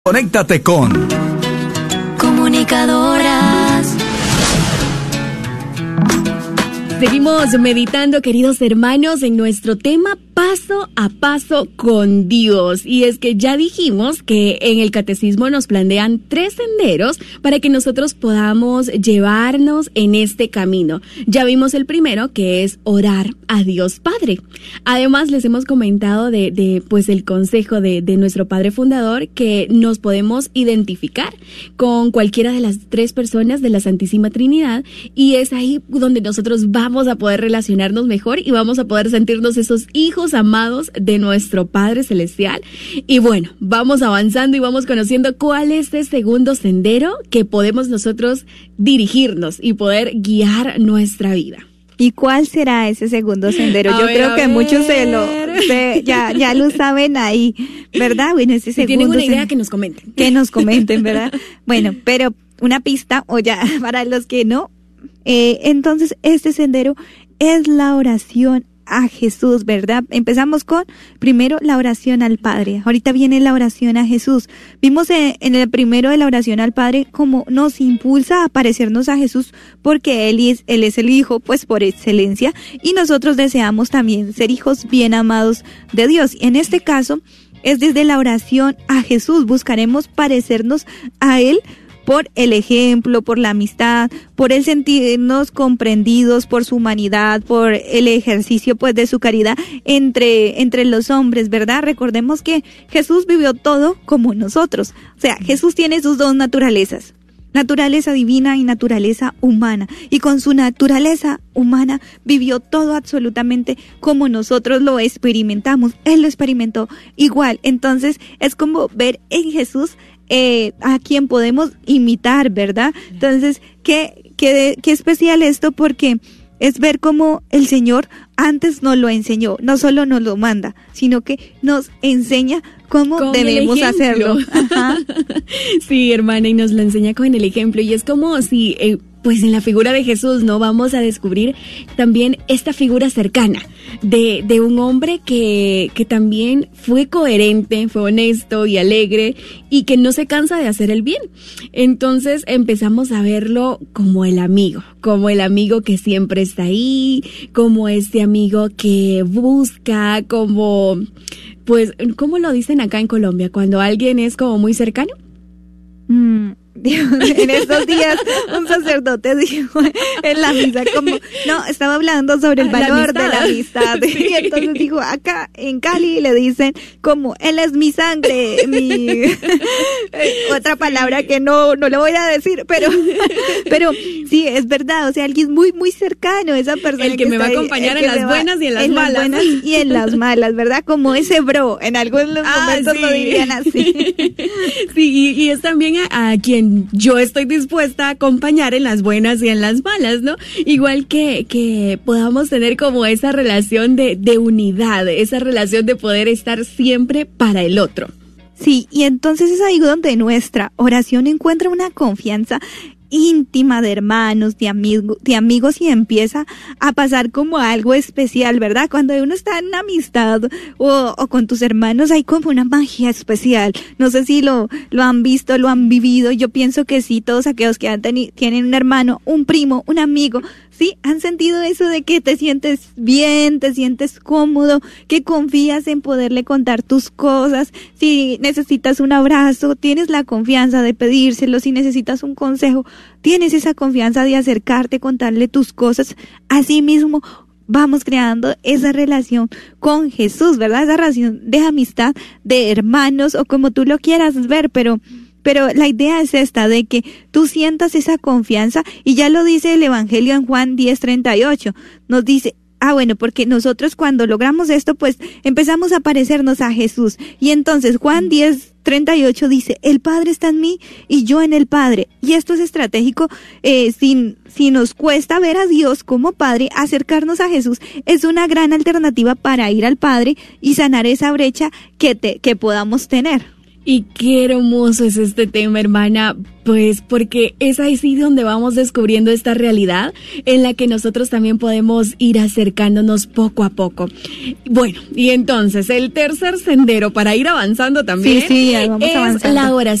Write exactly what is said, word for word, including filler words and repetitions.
Conéctate con Comunicadoras. Seguimos meditando, queridos hermanos, en nuestro tema paso a paso con Dios. Y es que ya dijimos que en el catecismo nos plantean tres senderos para que nosotros podamos llevarnos en este camino. Ya vimos el primero, que es orar a Dios Padre. Además, les hemos comentado de, de pues el consejo de, de nuestro Padre Fundador, que nos podemos identificar con cualquiera de las tres personas de la Santísima Trinidad, y es ahí donde nosotros vamos Vamos a poder relacionarnos mejor y vamos a poder sentirnos esos hijos amados de nuestro Padre Celestial. Y bueno, vamos avanzando y vamos conociendo cuál es el segundo sendero que podemos nosotros dirigirnos y poder guiar nuestra vida. ¿Y cuál será ese segundo sendero? A Yo ver, creo que ver. muchos se lo, se, ya, ya lo saben ahí, ¿verdad? Bueno, ese Si segundo tienen una idea, sendero, que nos comenten. que nos comenten, ¿verdad? Bueno, pero una pista, o ya, para los que no, eh, entonces este sendero es la oración a Jesús, ¿verdad? Empezamos con, primero, la oración al Padre. Ahorita viene la oración a Jesús. Vimos en, en el primero de la oración al Padre cómo nos impulsa a parecernos a Jesús, porque Él es, Él es el Hijo, pues por excelencia, y nosotros deseamos también ser hijos bien amados de Dios. Y en este caso, es desde la oración a Jesús. Buscaremos parecernos a Él por el ejemplo, por la amistad, por el sentirnos comprendidos, por su humanidad, por el ejercicio pues de su caridad entre, entre los hombres, ¿verdad? Recordemos que Jesús vivió todo como nosotros. O sea, Jesús tiene sus dos naturalezas, naturaleza divina y naturaleza humana. Y con su naturaleza humana vivió todo absolutamente como nosotros lo experimentamos. Él lo experimentó igual. Entonces es como ver en Jesús Eh, a quien podemos imitar, ¿verdad? Entonces, qué, qué, qué especial esto, porque es ver cómo el Señor antes nos lo enseñó, no solo nos lo manda, sino que nos enseña cómo Con debemos hacerlo. Ajá. Sí, hermana, y nos lo enseña con el ejemplo, y es como si... Eh, pues en la figura de Jesús, ¿no? Vamos a descubrir también esta figura cercana de, de un hombre que, que también fue coherente, fue honesto y alegre, y que no se cansa de hacer el bien. Entonces empezamos a verlo como el amigo, como el amigo que siempre está ahí, como este amigo que busca, como, pues, ¿cómo lo dicen acá en Colombia? Cuando alguien es como muy cercano. Mm. Dios, en estos días un sacerdote dijo en la misa como, no, estaba hablando sobre el valor de la amistad, sí. Y entonces dijo, acá en Cali le dicen como, él es mi sangre, mi otra palabra que no, no le voy a decir, pero, pero sí, es verdad, o sea, alguien muy, muy cercano, esa persona el que, que me va a acompañar en las buenas y en las en malas. las buenas y en las malas, ¿verdad? Como ese bro, en algunos ah, momentos sí. Lo dirían así. Sí, y, y es también a, a quien yo estoy dispuesta a acompañar en las buenas y en las malas, ¿no? Igual que, que podamos tener como esa relación de, de unidad, esa relación de poder estar siempre para el otro. Sí, y entonces es ahí donde nuestra oración encuentra una confianza íntima de hermanos, de amigos, de amigos y empieza a pasar como algo especial, ¿verdad? Cuando uno está en una amistad o, o con tus hermanos hay como una magia especial. No sé si lo, lo han visto, lo han vivido. Yo pienso que sí, todos aquellos que han teni- tienen un hermano, un primo, un amigo, sí, han sentido eso de que te sientes bien, te sientes cómodo, que confías en poderle contar tus cosas. Si necesitas un abrazo, tienes la confianza de pedírselo. Si necesitas un consejo, tienes esa confianza de acercarte, contarle tus cosas. Así mismo vamos creando esa relación con Jesús, ¿verdad? Esa relación de amistad, de hermanos o como tú lo quieras ver, pero... Pero la idea es esta, de que tú sientas esa confianza, y ya lo dice el Evangelio en Juan diez treinta y ocho, nos dice, ah bueno, porque nosotros cuando logramos esto, pues empezamos a parecernos a Jesús, y entonces Juan diez treinta y ocho dice, el Padre está en mí y yo en el Padre, y esto es estratégico, eh, si, si nos cuesta ver a Dios como Padre, acercarnos a Jesús es una gran alternativa para ir al Padre y sanar esa brecha que, te, que podamos tener. Y qué hermoso es este tema, hermana, pues porque es así donde vamos descubriendo esta realidad en la que nosotros también podemos ir acercándonos poco a poco. Bueno, y entonces el tercer sendero para ir avanzando también sí, sí, vamos es avanzando. la oración.